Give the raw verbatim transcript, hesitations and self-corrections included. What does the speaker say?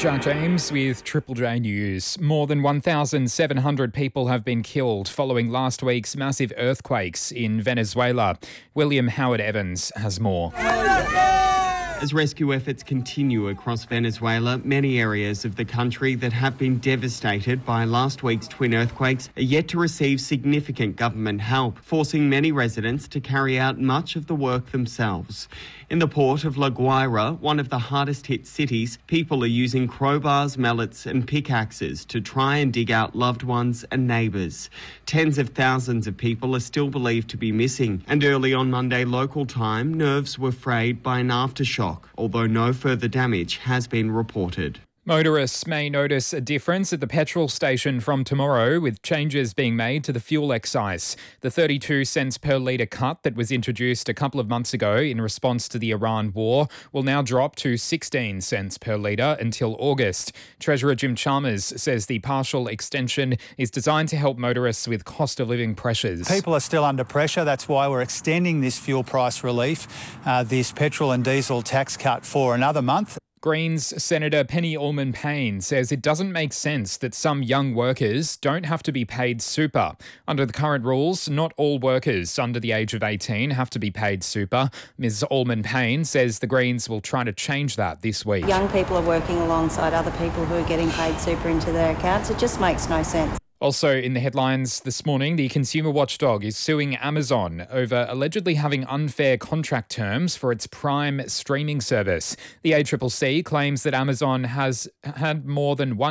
Jack James with Triple J News. More than one thousand seven hundred people have been killed following last week's massive earthquakes in Venezuela. William Howard Evans has more. As rescue efforts continue across Venezuela, many areas of the country that have been devastated by last week's twin earthquakes are yet to receive significant government help, forcing many residents to carry out much of the work themselves. In the port of La Guaira, one of the hardest hit cities, people are using crowbars, mallets and pickaxes to try and dig out loved ones and neighbours. Tens of thousands of people are still believed to be missing, and early on Monday local time, nerves were frayed by an aftershock, although no further damage has been reported. Motorists may notice a difference at the petrol station from tomorrow, with changes being made to the fuel excise. The thirty-two cents per litre cut that was introduced a couple of months ago in response to the Iran war will now drop to sixteen cents per litre until August. Treasurer Jim Chalmers says the partial extension is designed to help motorists with cost of living pressures. People are still under pressure. That's why we're extending this fuel price relief, uh, this petrol and diesel tax cut for another month. Greens Senator Penny Allman-Payne says it doesn't make sense that some young workers don't have to be paid super. Under the current rules, not all workers under the age of eighteen have to be paid super. Miz Allman-Payne says the Greens will try to change that this week. Young people are working alongside other people who are getting paid super into their accounts. It just makes no sense. Also in the headlines this morning, the consumer watchdog is suing Amazon over allegedly having unfair contract terms for its Prime streaming service. The A C C C claims that Amazon has had more than one